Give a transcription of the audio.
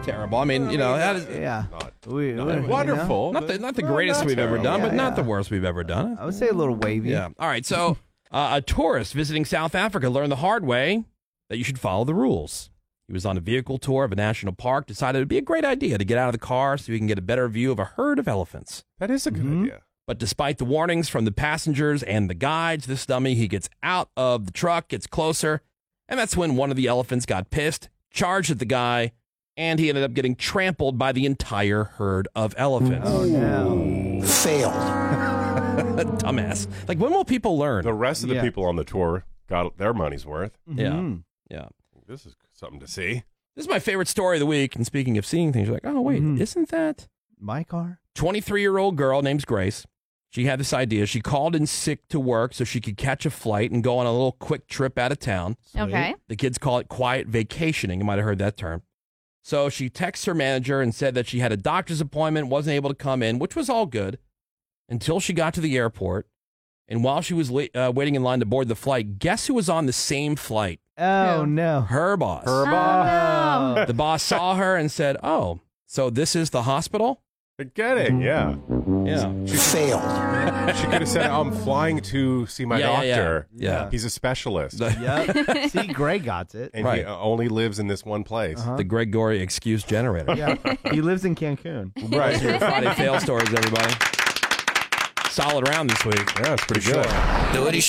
terrible. I mean, that is wonderful. not the greatest we've ever done, but not the worst we've ever done. I would say a little wavy. Yeah. All right. So a tourist visiting South Africa learned the hard way that you should follow the rules. He was on a vehicle tour of a national park, decided it would be a great idea to get out of the car so he can get a better view of a herd of elephants. That is a good idea. But despite the warnings from the passengers and the guides, this dummy, he gets out of the truck, gets closer, and that's when one of the elephants got pissed, charged at the guy, and he ended up getting trampled by the entire herd of elephants. Oh, no. Failed. Dumbass. Like, when will people learn? The rest of the people on the tour got their money's worth. Yeah. This is something to see. This is my favorite story of the week. And speaking of seeing things, you're like, oh, wait, isn't that my car? 23-year-old girl named Grace. She had this idea. She called in sick to work so she could catch a flight and go on a little quick trip out of town. Okay. The kids call it quiet vacationing. You might have heard that term. So she texts her manager and said that she had a doctor's appointment, wasn't able to come in, which was all good until she got to the airport. And while she was waiting in line to board the flight, guess who was on the same flight? Oh, no. Her boss. Oh, The boss saw her and said, oh, so this is the hospital? Kidding, yeah. She failed. She could have said, I'm flying to see my doctor. Yeah. He's a specialist. Yep. See, Greg got it. And he only lives in this one place. The Gregory excuse generator. Yeah. He lives in Cancun. Right. Your Friday fail stories, everybody. Solid round this week. Yeah, it's pretty good. The Woody